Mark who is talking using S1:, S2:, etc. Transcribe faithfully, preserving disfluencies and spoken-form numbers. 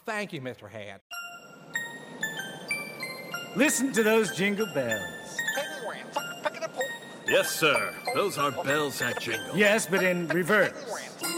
S1: thank you, Mister Head.
S2: Listen to those jingle bells.
S3: Yes, sir. Those are bells that jingle.
S2: Yes, but in reverse.